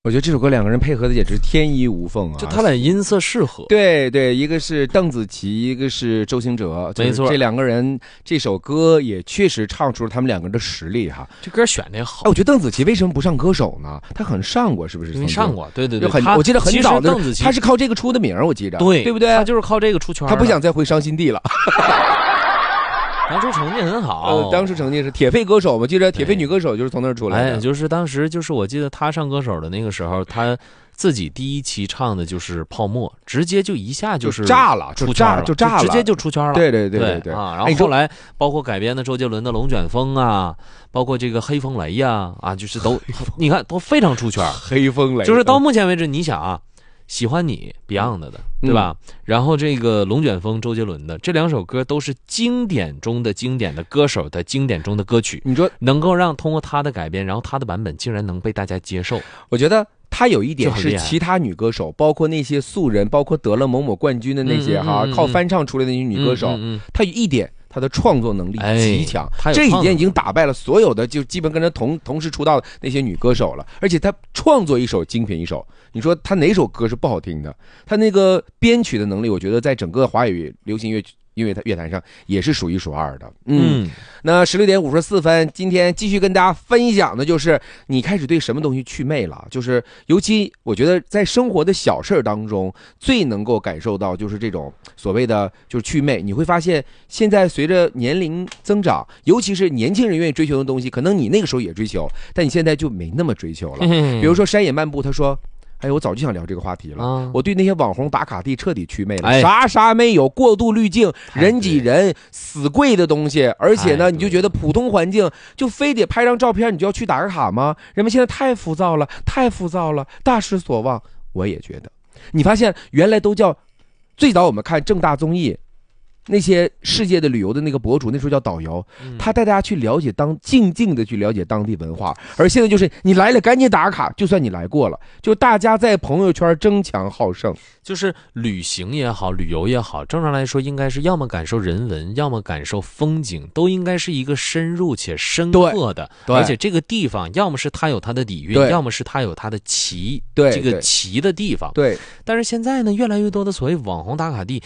我觉得这首歌两个人配合的简直天衣无缝啊！ 就他俩音色适合。 对对，一个是邓紫棋，一个是周兴哲， 没错， 这两个人这首歌也确实唱出了他们两个人的实力哈。 这歌选的也好。 我觉得邓紫棋为什么不上歌手呢？她好像上过，是不是？ 没上过，对对对， 我记得很早的， 邓紫棋她是靠这个出的名，我记得， 对不对？ 她就是靠这个出圈， 她不想再回伤心地了。 当初成绩很好， 当时成绩是铁肺歌手嘛，记得铁肺女歌手就是从那儿出来的。 就是当时就是我记得她上歌手的那个时候，她自己第一期唱的就是《泡沫》，直接就一下就是炸了， 出圈了， 就炸了， 直接就出圈了。 对对对对对啊！然后后来包括改编的周杰伦的《龙卷风》啊，包括这个《黑风雷》呀，啊，就是都你看都非常出圈。 黑风雷就是到目前为止，你想啊。喜欢你 Beyond 的，对吧？然后这个龙卷风周杰伦的这两首歌都是经典中的经典的歌手的经典中的歌曲。 你说能够让通过他的改编，然后他的版本竟然能被大家接受， 我觉得他有一点是其他女歌手，包括那些素人，包括得了某某冠军的那些靠翻唱出来的那些女歌手，他有一点。他的创作能力极强，这一点已经打败了所有的就基本跟他同时出道的那些女歌手了。而且他创作一首精品一首，你说他哪首歌是不好听的？他那个编曲的能力，我觉得在整个华语流行乐坛上也是数一数二的。那16点54分，今天继续跟大家分享的就是你开始对什么东西祛魅了，就是尤其我觉得在生活的小事当中最能够感受到就是这种所谓的就是祛魅。你会发现现在随着年龄增长，尤其是年轻人愿意追求的东西，可能你那个时候也追求，但你现在就没那么追求了。比如说山野漫步，他说哎，我早就想聊这个话题了。我对那些网红打卡地彻底祛魅了，啥没有，过度滤镜，人挤人，死贵的东西。而且呢，你就觉得普通环境就非得拍张照片，你就要去打个卡吗？人们现在太浮躁了，大失所望。我也觉得，你发现原来都叫最早我们看正大综艺。那些世界的旅游的那个博主，那时候叫导游，他带大家去了解静静的去了解当地文化。而现在就是你来了赶紧打卡，就算你来过了，就大家在朋友圈争强好胜。 就是旅行也好，旅游也好，正常来说应该是要么感受人文，要么感受风景，都应该是一个深入且深刻的。而且这个地方要么是它有它的底蕴，要么是它有它的奇，这个奇的地方。 对。 但是现在呢，越来越多的所谓网红打卡地，